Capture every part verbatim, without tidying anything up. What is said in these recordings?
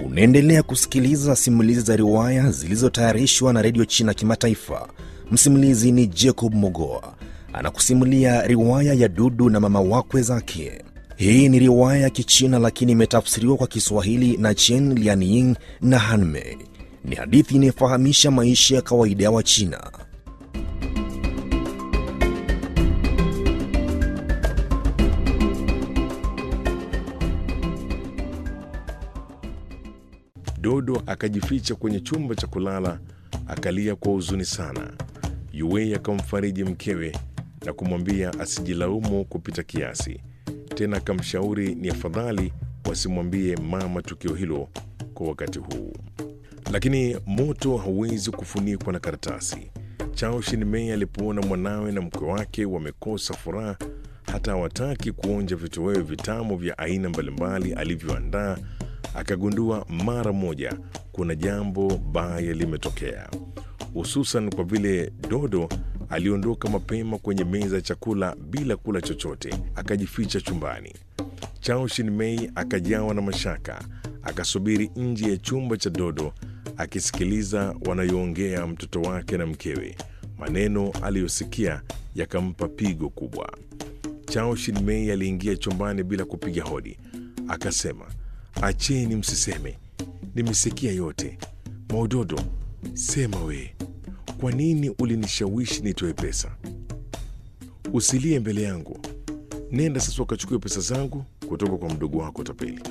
Unaendelea kusikiliza simulizi za riwaya zilizotayarishwa na Radio China Kimataifa. Msimulizi ni Jacob Mogoa. Anakusimulia riwaya ya Dudu na mama wakwe zake. Hii ni riwaya ya Kichina lakini imetafsiriwa kwa Kiswahili na Chen Lianying na Hanmei. Ni hadithi inayofahamisha maisha ya kawaida ya Wachina. Dodo akajificha kwenye chumba cha kulala, akalia kwa huzuni sana. Yue akamfariji mkewe na kumwambia asijilaumu kupita kiasi. Tena akamshauri ni afadhali wasimwambie mama tukio hilo kwa wakati huu. Lakini moto hauwezi kufunikwa na karatasi. Chao Shinmei alipoona mwanawe na mke wake wamekosa furaha, hata hawataki kuonja vitoweo vitamu vya aina mbalimbali alivyoandaa, akagundua mara moja kuna jambo baya limetokea, hususan kwa vile Dodo aliondoka mapema kwenye meza ya chakula bila kula chochote, akajificha chumbani. Chao Shinmei akajawa na mashaka, akasubiri nje ya chumba cha Dodo akisikiliza wanayoongea mtoto wake na mkewe. Maneno aliyosikia yakampa pigo kubwa. Chao Shinmei aliingia chumbani bila kupiga hodi, akasema, "Acheni msiseme, nimesikia yote. Maudodo, sema we, kwa nini ulinishawishi nitoe pesa? Usilie mbele yangu. Nenda sasa ukachukue pesa zangu kutoka kwa mdogo wako tapeli."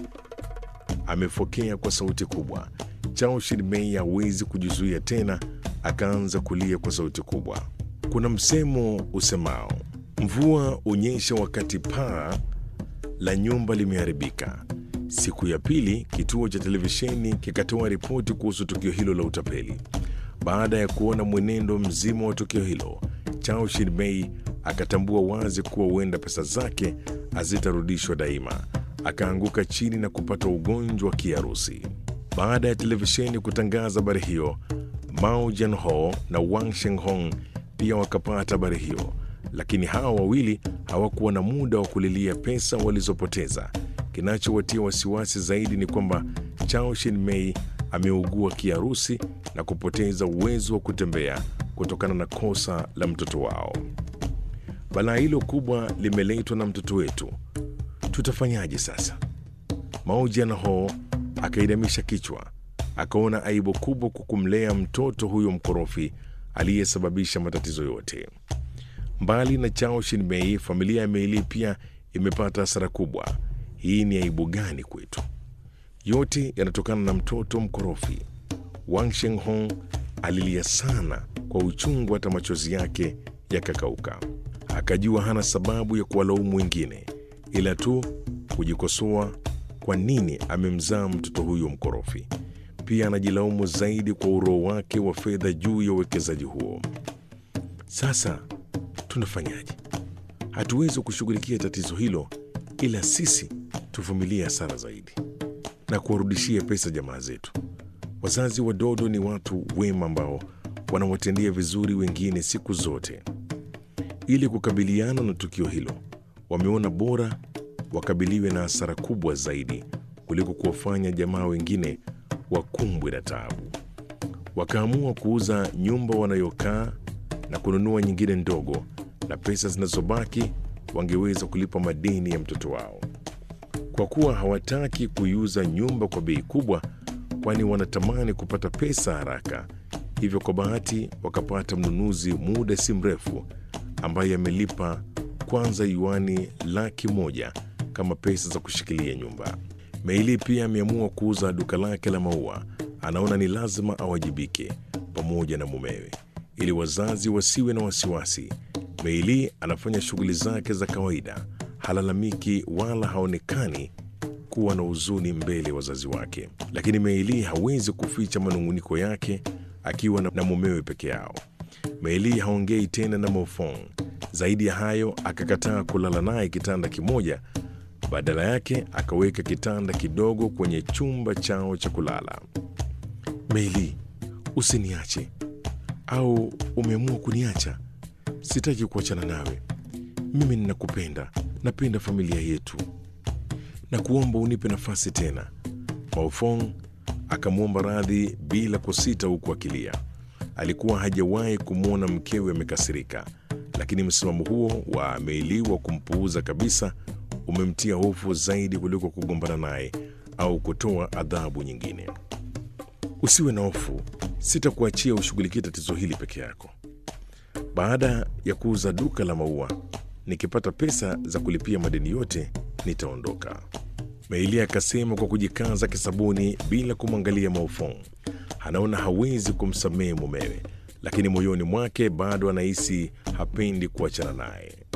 Amefokea kwa sauti kubwa. Chao Shinmei hawezi kujizuia tena, akaanza kulia kwa sauti kubwa. Kuna msemo usemao, mvua unyesha wakati paa la nyumba limeharibika. Siku ya pili, kituo cha televisheni kikatoa ripoti kuhusu tukio hilo la utapeli. Baada ya kuona mwenendo mzima wa tukio hilo, Chao Shinmei akatambua wazi kuwa huenda pesa zake hazitarudishwa daima. Akaanguka chini na kupata ugonjwa wa kiharusi. Baada ya televisheni kutangaza habari hiyo, Mao Jianho na Wang Shenghong pia wakapata habari hiyo, lakini hawa wawili hawakuwa na muda wa kulilia pesa walizopoteza. Kinachowatia wasiwasi zaidi ni kwamba Chao Shinmei ameugua kiharusi na kupoteza uwezo wa kutembea kutokana na kosa la mtoto wao. Balaa hilo kubwa limeletwa na mtoto wetu. Tutafanyaje sasa? Mao Jianho akaidamisha kichwa, akaona aibu kubwa kwa kumlea mtoto huyo mkorofi aliyesababisha matatizo yote. Mbali na Chao Shinmei, familia ya Meili pia imepata hasara kubwa. Hii ni aibu gani kwetu? Yote yanatokana na mtoto mkorofi. Wang Shenghong alilia sana kwa uchungu, hata machozi yake yakakauka. Akajua hana sababu ya kuwalaumu wengine, ila tu kujikosoa kwa nini amemzaa mtoto huyo mkorofi. Pia anajilaumu zaidi kwa uroho wake wa fedha juu ya uwekezaji huo. Sasa tunafanyaje? Hatuwezi kushughulikia tatizo hilo, ila sisi tuvumilie hasara zaidi na kuwarudishia pesa jamaa zetu. Wazazi wa Dodo ni watu wema ambao wanawatendea vizuri wengine siku zote. Ili kukabiliana na tukio hilo, wameona bora wakabiliwe na hasara kubwa zaidi kuliko kuwafanya jamaa wengine wakumbwe na taabu. Wakaamua kuuza nyumba wanayokaa na kununua nyingine ndogo, na pesa zinazobaki wangeweza kulipa madeni ya mtoto wao. Kwa kuwa hawataki kuiuza nyumba kwa bei kubwa, kwani wanatamani kupata pesa haraka, hivyo kwa bahati wakapata mnunuzi muda si mrefu ambaye amelipa kwanza yuani laki moja kama pesa za kushikilia nyumba. Meili pia ameamua kuuza duka lake la maua. Anaona ni lazima awajibike pamoja na mumewe ili wazazi wasiwe na wasiwasi. Meili anafanya shughuli zake za kawaida, halalamiki wala haonekani kuwa na huzuni mbele wazazi wake. Lakini Meili hawezi kuficha manunguniko yake akiwa na mumewe peke yao. Meili haongei tena na Mofong. Zaidi ya hayo, akakataa kulala naye kitanda kimoja. Badala yake akaweka kitanda kidogo kwenye chumba chao cha kulala. Meili, usiniache. Au umeamua kuniacha? Sitaki kuachana nawe. Mimi ninakupenda, napenda familia yetu. Na kuomba unipe nafasi tena. Maofong akamwomba radhi bila kusita, huku akilia. Alikuwa hajawahi kumwona mkewe amekasirika, lakini msimamo huo wa ameiliwa kumpuuza kabisa umemtia hofu zaidi kuliko kugombana naye au kutoa adhabu nyingine. Usiwe na hofu, sitakuachia ushughulikie tatizo hili peke yako. Baada ya kuuza duka la maua, nikipata pesa za kulipia madeni yote, nitaondoka. Meilia akasema kwa kujikaza kisabuni bila kumwangalia Maofong. Anaona hawezi kumsamehe mumewe, lakini moyoni mwake bado anahisi hapendi kuachana naye.